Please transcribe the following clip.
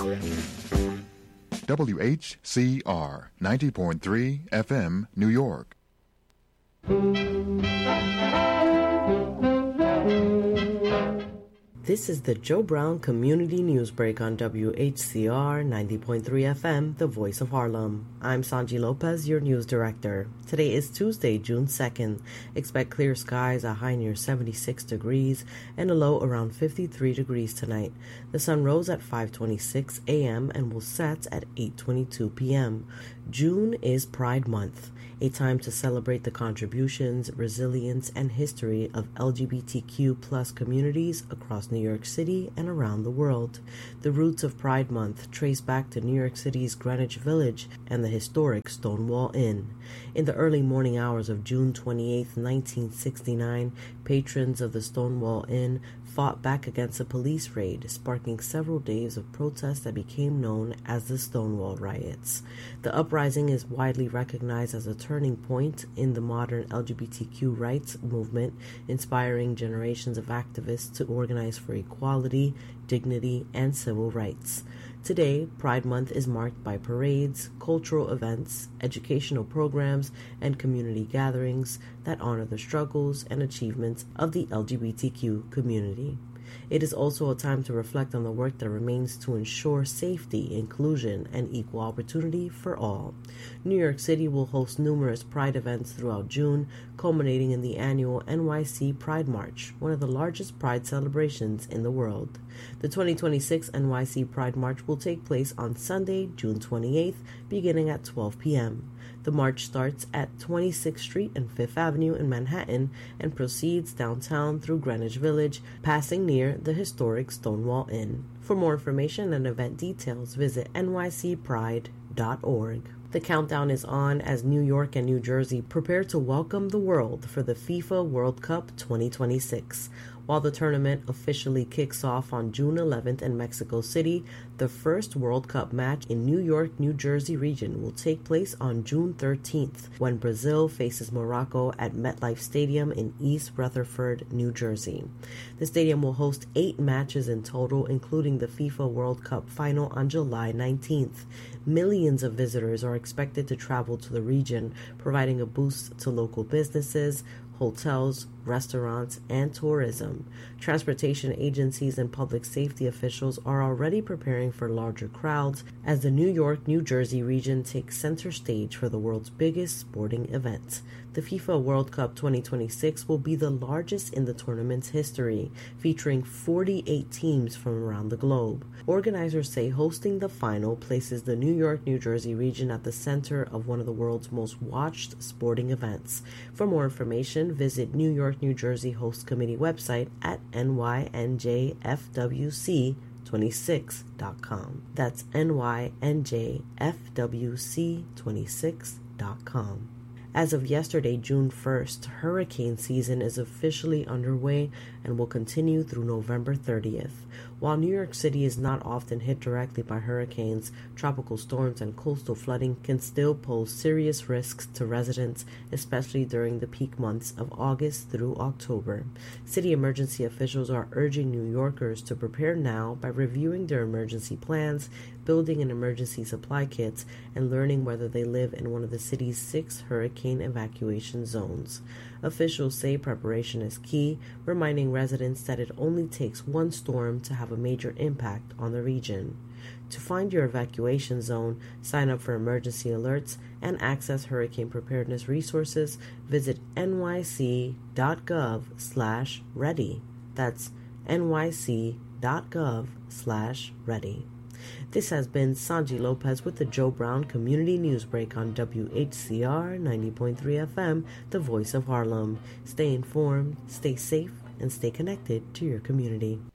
WHCR 90.3 FM, New York. This is the Joe Brown Community News Break on WHCR 90.3 FM, the voice of Harlem. I'm Sanji Lopez, your news director. Today is Tuesday, June 2nd. Expect clear skies, a high near 76 degrees, and a low around 53 degrees tonight. The sun rose at 5:26 a.m. and will set at 8:22 p.m. June is Pride Month, a time to celebrate the contributions, resilience, and history of LGBTQ plus communities across New York City and around the world. The roots of Pride Month trace back to New York City's Greenwich Village and the historic Stonewall Inn. In the early morning hours of June 28, 1969, patrons of the Stonewall Inn fought back against a police raid, sparking several days of protests that became known as the Stonewall Riots. The uprising is widely recognized as a turning point in the modern LGBTQ rights movement, inspiring generations of activists to organize for equality, dignity, and civil rights. Today, Pride Month is marked by parades, cultural events, educational programs, and community gatherings that honor the struggles and achievements of the LGBTQ community. It is also a time to reflect on the work that remains to ensure safety, inclusion, and equal opportunity for all. New York City will host numerous Pride events throughout June, culminating in the annual NYC Pride March, one of the largest Pride celebrations in the world. The 2026 NYC Pride March will take place on Sunday, June 28th, beginning at 12 p.m. The march starts at 26th Street and 5th Avenue in Manhattan and proceeds downtown through Greenwich Village, passing near the historic Stonewall Inn. For more information and event details, visit nycpride.org. The countdown is on as New York and New Jersey prepare to welcome the world for the FIFA World Cup 2026. While the tournament officially kicks off on June 11th in Mexico City, the first World Cup match in New York, New Jersey region will take place on June 13th when Brazil faces Morocco at MetLife Stadium in East Rutherford, New Jersey. The stadium will host 8 matches in total, including the FIFA World Cup final on July 19th. Millions of visitors are expected to travel to the region, providing a boost to local businesses, hotels, restaurants, and tourism. Transportation agencies and public safety officials are already preparing for larger crowds as the New York, New Jersey region takes center stage for the world's biggest sporting event. The FIFA World Cup 2026 will be the largest in the tournament's history, featuring 48 teams from around the globe. Organizers say hosting the final places the New York, New Jersey region at the center of one of the world's most watched sporting events. For more information, visit New York, New Jersey Host Committee website at nynjfwc26.com. That's nynjfwc26.com. As of yesterday, June 1st, hurricane season is officially underway and will continue through November 30th. While New York City is not often hit directly by hurricanes, tropical storms and coastal flooding can still pose serious risks to residents, especially during the peak months of August through October. City emergency officials are urging New Yorkers to prepare now by reviewing their emergency plans, building an emergency supply kits, and learning whether they live in one of the city's 6 hurricane evacuation zones. Officials say preparation is key, reminding residents that it only takes one storm to have a major impact on the region. To find your evacuation zone, sign up for emergency alerts, and access hurricane preparedness resources, visit nyc.gov/ready. That's nyc.gov/ready. This has been Sanji Lopez with the Joe Brown Community News Break on WHCR 90.3 FM, the voice of Harlem. Stay informed, stay safe, and stay connected to your community.